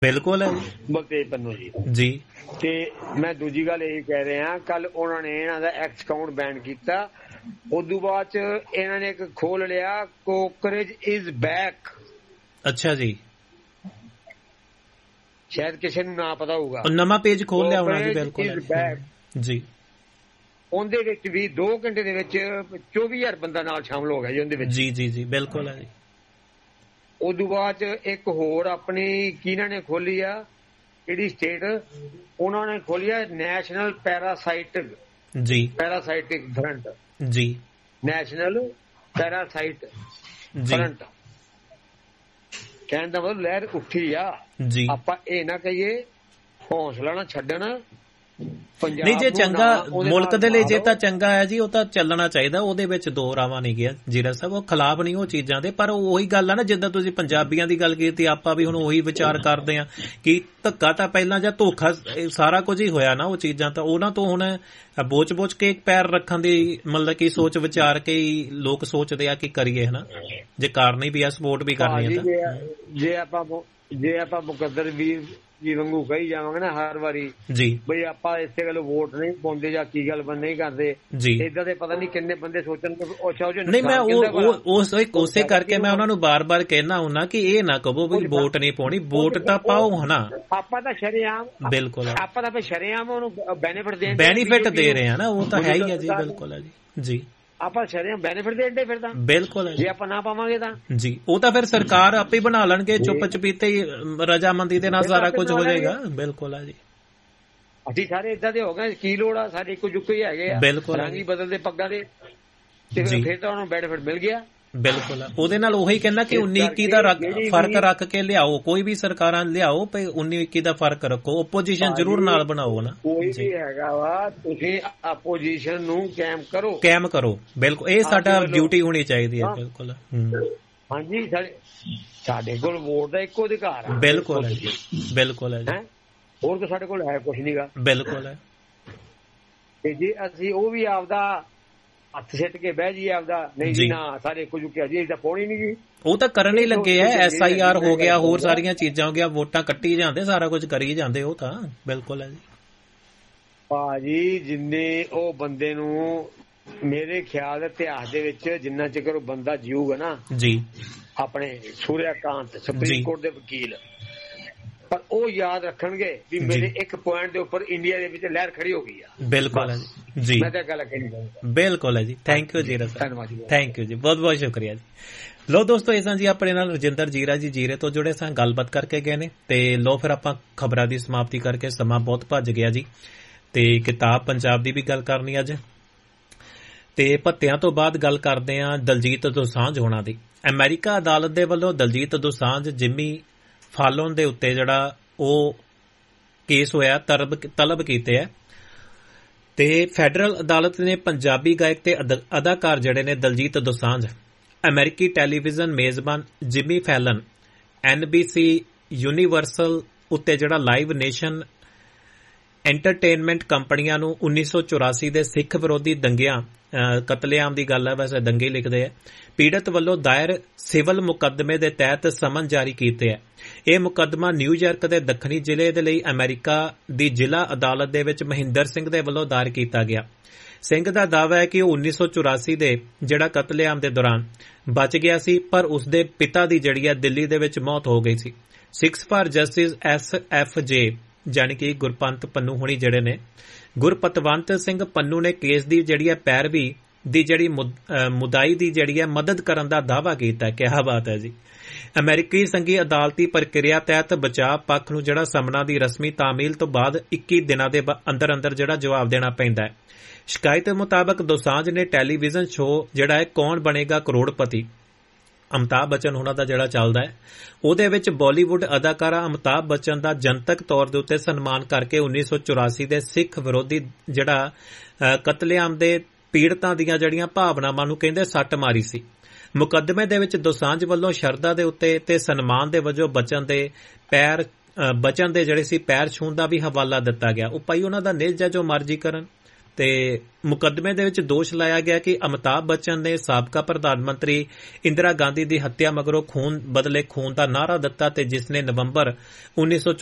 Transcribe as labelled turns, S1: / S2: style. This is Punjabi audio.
S1: ਬਿਲਕੁਲ ਹੈ
S2: ਬਲਤੇਜ ਪੰਨੂ
S1: ਜੀ।
S2: ਤੇ ਮੈਂ ਦੂਜੀ ਗੱਲ ਇਹ ਕਹਿ ਰਿਹਾ, ਕੱਲ ਉਹਨਾਂ ਨੇ ਇਹਨਾਂ ਦਾ ਐਕਸ ਅਕਾਊਂਟ ਬੈਨ ਕੀਤਾ, ਉਦੋਂ ਬਾਅਦ ਚ ਇਹਨਾਂ ਨੇ ਇੱਕ ਖੋਲ ਲਿਆ ਕੋਕਰੇਜ ਇਜ਼ ਬੈਕ।
S1: ਅੱਛਾ ਜੀ,
S2: ਸ਼ਾਇਦ ਕਿਸੇ ਨੂੰ ਨਾ ਪਤਾ ਹੋਊਗਾ,
S1: ਨਵਾਂ ਪੇਜ ਖੋਲ ਲਿਆ ਉਹਨਾਂ ਨੇ। ਬਿਲਕੁਲ ਜੀ।
S2: ਉਹਦੇ ਵਿੱਚ ਵੀ 2 ਘੰਟੇ ਦੇ ਵਿੱਚ 24,000 ਬੰਦਾ ਨਾਲ ਸ਼ਾਮਲ ਹੋ ਗਿਆ ਜੀ ਉਹਦੇ ਵਿੱਚ।
S1: ਜੀ ਜੀ ਜੀ ਬਿਲਕੁਲ ਹੈ ਜੀ।
S2: ਉਦੋਂ ਬਾਅਦ ਚ ਇੱਕ ਹੋਰ ਆਪਣੀ ਕਿਹਨਾਂ ਨੇ ਖੋਲੀ ਆ, ਕਿਹੜੀ ਸਟੇਟ, ਉਹਨਾਂ ਨੇ ਖੋਲੀ ਆ ਨੈਸ਼ਨਲ ਪੈਰਾਸਾਈਟਿਕ ਫਰੰਟ
S1: ਜੀ।
S2: ਨੈਸ਼ਨਲ ਪੈਰਾਸਾਈਟ ਫਰੰਟ ਕਹਿਣ ਦਾ ਮਤਲਬ ਲਹਿਰ ਉੱਠੀ ਆ ਜੀ। ਆਪਾਂ ਇਹ ਨਾ ਕਹੀਏ ਹੌਸਲਾ ਨਾ ਛੱਡਣ।
S1: ਨਹੀਂ, ਜੇ ਚੰਗਾ ਮੁਲਕ ਦੇ ਲਈ ਜੇ ਤਾਂ ਚੰਗਾ ਹੈ ਜੀ, ਉਹ ਤਾਂ ਚੱਲਣਾ ਚਾਹੀਦਾ, ਉਹਦੇ ਵਿੱਚ ਦੋ ਰਾਵਾਂ ਨਹੀਂ ਗਿਆ ਜੀਰਾ ਸਾਹਿਬ, ਉਹ ਖਿਲਾਫ ਨਹੀਂ ਉਹ ਚੀਜ਼ਾਂ ਦੇ। ਪਰ ਉਹੀ ਗੱਲ ਆ ਨਾ, ਜਿੱਦਾਂ ਤੁਸੀਂ ਪੰਜਾਬੀਆਂ ਦੀ ਗੱਲ ਕੀਤੀ, ਆਪਾਂ ਵੀ ਹੁਣ ਉਹੀ ਵਿਚਾਰ ਕਰਦੇ ਆ ਕਿ ਧੱਕਾ ਤਾਂ ਪਹਿਲਾਂ ਜਾਂ ਧੋਖਾ ਸਾਰਾ ਕੁਝ ਹੀ ਹੋਇਆ ਨਾ, ਉਹ ਚੀਜ਼ਾਂ ਤਾਂ ਉਹਨਾਂ ਤੋਂ ਹੁਣ ਬੋਚ ਕੇ ਪੈਰ ਰੱਖਣ ਦੀ ਮਤਲਬ ਕਿ ਸੋਚ ਵਿਚਾਰ ਕੇ ਲੋਕ ਸੋਚਦੇ ਆ ਕਿ ਕਰੀਏ ਹਨਾ, ਜੇ ਕਾਰਨੀ ਵੀ ਆ ਸਪੋਰਟ ਵੀ ਕਰਨੀ ਹੈ।
S2: ਜੇ ਆਪਾਂ ਮੁਕੱਦਰ ਵੀਰ ਜੀ ਵਾਂਗੂ ਕਹੀ ਜਾਵਾਂਗੇ ਨਾ ਹਰ ਵਾਰੀ
S1: ਜੀ
S2: ਬਈ ਆਪਾਂ ਇਸੇ ਗੱਲ ਵੋਟ ਨਹੀਂ ਪਾਉਂਦੇ ਜਾਂ ਕੀ ਗੱਲ ਨਹੀਂ ਕਰਦੇ ਏਦਾਂ ਦੇ, ਪਤਾ ਨਹੀਂ ਕਿੰਨੇ ਬੰਦੇ ਸੋਚਣ।
S1: ਨਹੀਂ, ਮੈਂ ਉਸੇ ਕਰਕੇ ਮੈਂ ਉਹਨਾਂ ਨੂੰ ਬਾਰ-ਬਾਰ ਕਹਿਣਾ ਹੁੰਦਾ ਕਿ ਇਹ ਨਾ ਕਹੋ ਵੀ ਵੋਟ ਨਹੀਂ ਪਾਉਣੀ, ਵੋਟ ਤਾਂ ਪਾਓ ਹਨਾ।
S2: ਆਪਾਂ ਤਾਂ ਸ਼ਰੇਆਮ,
S1: ਬਿਲਕੁਲ
S2: ਆਪਾਂ ਤਾਂ ਸ਼ਰੇਆਮ ਉਹਨੂੰ
S1: ਬੈਨੀਫਿਟ ਦੇ ਰਹੇ ਆ ਨਾ, ਉਹ ਤਾਂ ਹੈ ਹੀ ਹੈ ਜੀ। ਬਿਲਕੁਲ ਹੈ ਜੀ।
S2: ਆਪਾਂ ਸ਼ਰੇਆਮ ਬੈਨੀਫਿਟ ਦੇਂਦੇ ਫਿਰਦਾ। ਬਿਲਕੁਲ, ਜੇ ਆਪਾਂ ਨਾ ਪਾਵਾਂਗੇ ਤਾਂ ਜੀ
S1: ਉਹ ਤਾਂ ਫਿਰ ਸਰਕਾਰ ਆਪੇ ਬਣਾ ਲੈਣਗੇ, ਚੁੱਪ ਚਪੀਤੇ ਹੀ ਰਜਾਮੰਦੀ ਦੇ ਨਾਲ ਸਾਰਾ ਕੁਝ ਹੋ ਜਾਏਗਾ। ਬਿਲਕੁਲ ਹੈ ਜੀ।
S2: ਅਸੀਂ ਸਾਰੇ ਏਦਾਂ ਦੇ ਹੋ ਗਏ, ਕੀ ਲੋੜ ਆ, ਸਾਡੇ ਇੱਕੋ ਜੁੱਕੇ ਹੀ ਹੈਗੇ ਆ, ਰੰਗ ਹੀ ਬਦਲਦੇ ਪੱਗਾਂ ਦੇ, ਤੇ ਫਿਰ ਤਾਂ ਉਹਨੂੰ ਬੈਨੀਫਿਟ ਮਿਲ ਗਿਆ।
S1: ਬਿਲਕੁਲ, ਉਹਦੇ ਨਾਲ ਉਹੀ ਕਹਿੰਦਾ ਕਿ 19-21 ਦਾ ਫਰਕ ਰੱਖ ਕੇ ਲਿਆਓ, ਕੋਈ ਵੀ ਸਰਕਾਰਾਂ ਲਿਆਓ, 19-21 ਦਾ ਫਰਕ ਰੱਖੋ, ਓਪੋਜੀਸ਼ਨ ਜ਼ਰੂਰ ਨਾਲ ਬਣਾਓ ਨਾ।
S2: ਕੋਈ ਵੀ ਹੈਗਾ ਵਾ, ਤੁਸੀਂ ਆਪੋਜੀਸ਼ਨ ਨੂੰ
S1: ਕਾਇਮ ਕਰੋ। ਬਿਲਕੁਲ, ਇਹ ਸਾਡਾ ਡਿਊਟੀ ਹੋਣੀ ਚਾਹੀਦੀ ਹੈ। ਬਿਲਕੁਲ
S2: ਹਾਂਜੀ, ਸਾਡੇ ਕੋਲ ਵੋਟ ਦਾ ਇੱਕੋ ਅਧਿਕਾਰ ਹੈ।
S1: ਬਿਲਕੁਲ ਹੈ ਜੀ, ਬਿਲਕੁਲ ਹੈ ਜੀ।
S2: ਹੋਰ ਤਾਂ ਸਾਡੇ ਕੋਲ ਹੈ ਕੁਛ ਨੀ ਗਾ।
S1: ਬਿਲਕੁਲ ਹੈ।
S2: ਤੇ ਜੇ ਅਸੀਂ ਉਹ ਵੀ ਆਪਦਾ ਹੱਥ ਸਿੱਟ ਕੇ ਬਹਿ ਜੀ ਆਪਦਾ, ਨਹੀਂ ਜੀ ਨਾ ਸਾਰੇ ਕੁਝ ਕਿਹਾ ਜੀ ਤਾਂ ਪੌੜੀ ਨਹੀਂ ਗਈ,
S1: ਉਹ ਤਾਂ ਕਰਨ ਹੀ ਲੱਗੇ ਆ। SIR ਹੋ ਗਿਆ, ਹੋਰ ਸਾਰੀਆਂ ਚੀਜ਼ਾਂ ਹੋ ਗਿਆ, ਵੋਟਾਂ ਕੱਟੀ ਜਾਂਦੇ, ਸਾਰਾ ਕੁਝ ਕਰੀ ਜਾਂਦੇ ਉਹ ਤਾਂ। ਬਿਲਕੁਲ ਹੈ ਜੀ
S2: ਭਾਜੀ। ਜਿੰਨੇ ਉਹ ਬੰਦੇ ਨੂੰ ਮੇਰੇ ਖਿਆਲ ਇਤਿਹਾਸ ਦੇ ਵਿੱਚ ਜਿੰਨਾ ਚਿਰ ਉਹ ਬੰਦਾ ਜੀਊਗਾ ਨਾ
S1: ਜੀ,
S2: ਆਪਣੇ ਸੂਰਿਆਕਾਂਤ ਸੁਪਰੀਮ ਕੋਰਟ ਦੇ ਵਕੀਲ, ਪਰ ਉਹ ਯਾਦ ਰੱਖਣਗੇ ਵੀ ਮੇਰੇ ਇੱਕ ਪੁਆਇੰਟ ਦੇ ਉੱਪਰ ਇੰਡੀਆ ਦੇ ਵਿੱਚ ਲਹਿਰ ਖੜੀ ਹੋ ਗਈ ਆ।
S1: ਬਿਲਕੁਲ ਹੈ ਜੀ,
S2: ਮੈਂ ਤਾਂ ਗੱਲ ਕਹਿਣੀ ਚਾਹੁੰਦਾ।
S1: ਬਿਲਕੁਲ ਹੈ ਜੀ। ਥੈਂਕ ਯੂ ਜੀਰਾ ਸਰ, ਥੈਂਕ ਯੂ ਜੀ, ਬਹੁਤ ਬਹੁਤ ਸ਼ੁਕਰੀਆ ਜੀ। ਲੋ ਦੋਸਤੋ, ਇਹ ਸਾਂ ਜੀ ਆਪਣੇ ਨਾਲ ਰਜਿੰਦਰ ਜੀਰਾ ਜੀ ਜੀਰੇ ਤੋਂ ਜੁੜੇ ਸਾਂ, ਗੱਲਬਾਤ ਕਰਕੇ ਗਏ ਨੇ। ਤੇ ਲੋ ਫਿਰ ਆਪਾਂ ਖਬਰਾਂ ਦੀ ਸਮਾਪਤੀ ਕਰਕੇ, ਸਮਾਂ ਬਹੁਤ ਭੱਜ ਗਿਆ ਜੀ, ਤੇ ਕਿਤਾਬ ਪੰਜਾਬ ਦੀ ਵੀ ਗੱਲ ਕਰਨੀ ਅੱਜ, ਤੇ ਭੱਤਿਆਂ ਤੋਂ ਬਾਅਦ ਗੱਲ ਕਰਦੇ ਆਂ ਦਲਜੀਤ ਦੋਸਾਂਝ ਹੋਣਾ ਦੀ। ਅਮਰੀਕਾ ਅਦਾਲਤ ਦੇ ਵੱਲੋਂ ਦਲਜੀਤ ਦੋਸਾਂਝ, ਜਿੰਮੀ ਫਾਲੋਨ ਦੇ ਉੱਤੇ ਜਿਹੜਾ ਉਹ ਕੇਸ ਹੋਇਆ, ਤਲਬ ਕੀਤੇ ਹੈ, ਤੇ ਫੈਡਰਲ ਅਦਾਲਤ ਨੇ ਪੰਜਾਬੀ ਗਾਇਕ ਤੇ ਅਦਾਕਾਰ ਜਿਹੜੇ ਨੇ ਦਲਜੀਤ ਦੋਸਾਂਝ, ਅਮਰੀਕੀ ਟੈਲੀਵਿਜ਼ਨ ਮੇਜ਼ਬਾਨ ਜਿਮੀ ਫੈਲਨ, NBC ਯੂਨੀਵਰਸਲ ਉੱਤੇ ਜਿਹੜਾ ਲਾਈਵ ਨੇਸ਼ਨ ਐਂਟਰਟੇਨਮੈਂਟ ਕੰਪਨੀਆਂ ਨੂੰ 1984 ਦੇ ਸਿੱਖ ਵਿਰੋਧੀ ਦੰਗਿਆਂ, ਕਤਲੇਆਮ ਦੀ ਗੱਲ ਹੈ, ਵੈਸੇ ਦੰਗੇ ਲਿਖਦੇ ਆ, ਪੀੜਤ ਵੱਲੋਂ ਦਾਇਰ ਸਿਵਲ ਮੁਕੱਦਮੇ ਦੇ ਤਹਿਤ ਸਮਨ ਜਾਰੀ ਕੀਤੇ ਹੈ। ਇਹ ਮੁਕੱਦਮਾ ਨਿਊਯਾਰਕ ਦੇ ਦੱਖਣੀ ਜ਼ਿਲ੍ਹੇ ਦੇ ਲਈ ਅਮਰੀਕਾ ਦੀ ਜ਼ਿਲ੍ਹਾ ਅਦਾਲਤ ਦੇ ਵਿੱਚ ਮਹਿੰਦਰ ਸਿੰਘ ਦੇ ਵੱਲੋਂ ਦਾਇਰ ਕੀਤਾ ਗਿਆ। ਸਿੰਘ ਦਾ ਦਾਅਵਾ ਹੈ ਕਿ ਉਹ 1984 ਦੇ ਜਿਹੜਾ ਕਤਲੇਆਮ ਦੇ ਦੌਰਾਨ ਬਚ ਗਿਆ ਸੀ, ਪਰ ਉਸਦੇ ਪਿਤਾ ਦੀ ਜਿਹੜੀ ਹੈ ਦਿੱਲੀ ਦੇ ਵਿੱਚ ਮੌਤ ਹੋ ਗਈ ਸੀ। 6 ਫਾਰ ਜਸਟਿਸ SFJ ਜਾਣੀ ਕਿ ਗੁਰਪੰਤ ਪੰਨੂ ਹੋਣੀ ਜਿਹੜੇ ਨੇ, ਗੁਰਪਤਵੰਤ ਸਿੰਘ ਪੰਨੂ ਨੇ ਕੇਸ ਦੀ ਜਿਹੜੀ ਹੈ ਪੈਰਵੀ ਦੀ ਜਿਹੜੀ ਮੁਦਾਈ ਦੀ ਜਿਹੜੀ ਹੈ ਮਦਦ ਕਰਨ ਦਾ ਦਾਅਵਾ ਕੀਤਾ। ਕਿਹਾ ਬਾਤ ਹੈ ਜੀ। ਅਮਰੀਕੀ ਸੰਘੀ ਅਦਾਲਤੀ ਪ੍ਰਕਿਰਿਆ ਤਹਿਤ ਬਚਾਅ ਪੱਖ ਨੂੰ ਜਿਹੜਾ ਸਮਨਾਂ ਦੀ ਰਸਮੀ ਤਾਮੀਲ ਤੋਂ ਬਾਅਦ 21 ਦਿਨਾਂ ਦੇ ਅੰਦਰ ਜਿਹੜਾ ਜਵਾਬ ਦੇਣਾ ਪੈਂਦਾ ਹੈ। ਸ਼ਿਕਾਇਤ ਮੁਤਾਬਕ ਦੋਸਾਂਝ ਨੇ ਟੈਲੀਵਿਜ਼ਨ ਸ਼ੋਅ ਜਿਹੜਾ ਹੈ ਕੌਣ ਬਣੇਗਾ ਕਰੋੜਪਤੀ, ਅਮਿਤਾਭ ਬੱਚਨ ਉਹਨਾਂ ਦਾ ਜਿਹੜਾ ਚੱਲਦਾ ਹੈ, ਉਹਦੇ ਵਿੱਚ ਬਾਲੀਵੁੱਡ ਅਦਾਕਾਰਾ ਅਮਿਤਾਭ ਬੱਚਨ ਦਾ ਜਨਤਕ ਤੌਰ ਦੇ ਉੱਤੇ ਸਨਮਾਨ ਕਰਕੇ 1984 ਦੇ ਸਿੱਖ ਵਿਰੋਧੀ ਜਿਹੜਾ ਕਤਲੇਆਮ ਦੇ ਪੀੜਤਾਂ ਦੀਆਂ ਜਿਹੜੀਆਂ ਭਾਵਨਾਵਾਂ ਨੂੰ ਕਹਿੰਦੇ ਸੱਟ ਮਾਰੀ ਸੀ। ਮੁਕੱਦਮੇ ਦੇ ਵਿੱਚ ਦੋਸਾਂਝ ਵੱਲੋਂ ਸ਼ਰਧਾ ਦੇ ਉੱਤੇ ਤੇ ਸਨਮਾਨ ਦੇ ਵਜੋਂ ਬਚਨ ਦੇ ਜਿਹੜੇ ਸੀ ਪੈਰ ਛੂਹਣ ਦਾ ਵੀ ਹਵਾਲਾ ਦਿੱਤਾ ਗਿਆ। ਉਹ ਭਾਈ ਉਹਨਾਂ ਦਾ ਨਿੱਜ ਹੈ, ਜੋ ਮਰਜ਼ੀ ਕਰਨ, ਤੇ ਮੁਕੱਦਮੇ ਦੇ ਵਿੱਚ ਦੋਸ਼ ਲਾਇਆ ਗਿਆ ਕਿ ਅਮਿਤਾਭ ਬੱਚਨ ਨੇ ਸਾਬਕਾ ਪ੍ਰਧਾਨ ਮੰਤਰੀ ਇੰਦਰਾ ਗਾਂਧੀ ਦੀ ਹੱਤਿਆ ਮਗਰੋਂ ਖੂਨ ਬਦਲੇ ਖੂਨ ਦਾ ਨਾਅਰਾ ਦਿੱਤਾ ਤੇ ਜਿਸ ਨੇ ਨਵੰਬਰ 1964